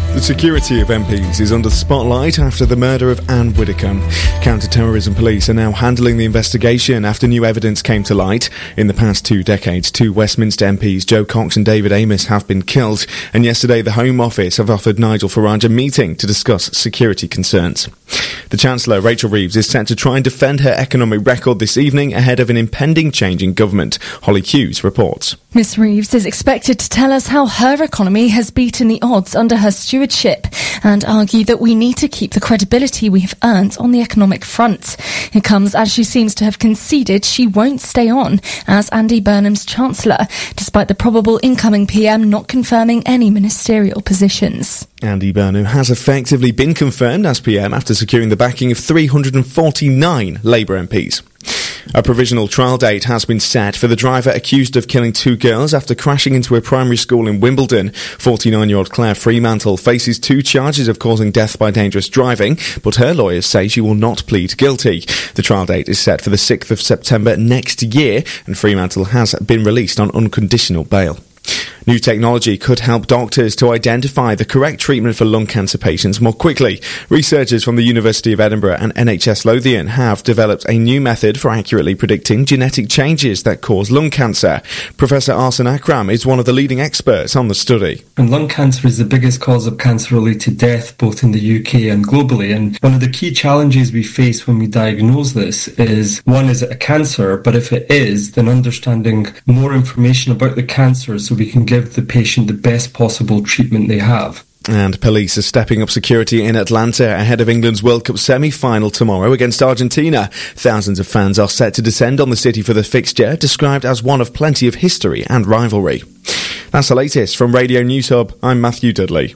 The security of MPs is under the spotlight after the murder of Anne Widdecombe. Counter-terrorism police are now handling the investigation after new evidence came to light. In the past 2 decades, 2 Westminster MPs, Joe Cox and David Amess, have been killed. And yesterday, the Home Office have offered Nigel Farage a meeting to discuss security concerns. The Chancellor, Rachel Reeves, is set to try and defend her economic record this evening ahead of an impending change in government. Holly Hughes reports. Miss Reeves is expected to tell us how her economy has beaten the odds under her stewardship and argue that we need to keep the credibility we have earned on the economic front. It comes as she seems to have conceded she won't stay on as Andy Burnham's Chancellor, despite the probable incoming PM not confirming any ministerial positions. Andy Burnham has effectively been confirmed as PM after securing the backing of 349 Labour MPs. A provisional trial date has been set for the driver accused of killing 2 girls after crashing into a primary school in Wimbledon. 49-year-old Claire Fremantle faces 2 charges of causing death by dangerous driving, but her lawyers say she will not plead guilty. The trial date is set for the 6th of September next year, and Fremantle has been released on unconditional bail. New technology could help doctors to identify the correct treatment for lung cancer patients more quickly. Researchers from the University of Edinburgh and NHS Lothian have developed a new method for accurately predicting genetic changes that cause lung cancer. Professor Arsen Akram is one of the leading experts on the study. And lung cancer is the biggest cause of cancer-related death both in the UK and globally. And one of the key challenges we face when we diagnose this is, one, is it a cancer? But if it is, then understanding more information about the cancer so we can give the patient the best possible treatment they have. And police are stepping up security in Atlanta ahead of England's World Cup semi-final tomorrow against Argentina. Thousands of fans are set to descend on the city for the fixture, described as one of plenty of history and rivalry. That's the latest from Radio News Hub. I'm Matthew Dudley.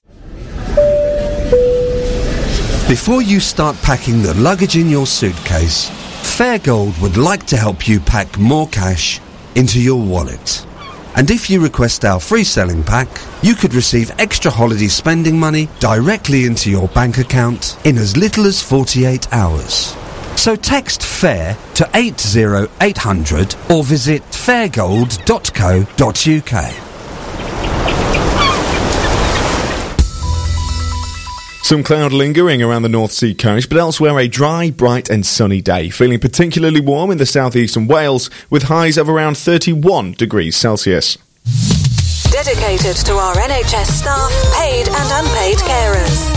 Before you start packing the luggage in your suitcase, Fairgold would like to help you pack more cash into your wallet. And if you request our free selling pack, you could receive extra holiday spending money directly into your bank account in as little as 48 hours. So text FAIR to 80800 or visit fairgold.co.uk. Some cloud lingering around the North Sea coast, but elsewhere a dry, bright and sunny day. Feeling particularly warm in the southeast and Wales, with highs of around 31 degrees Celsius. Dedicated to our NHS staff, paid and unpaid carers.